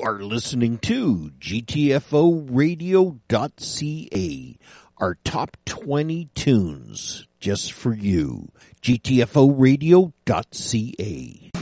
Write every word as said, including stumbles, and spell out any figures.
are listening to G T F O radio dot C A, our top twenty tunes just for you. G T F O radio dot C A.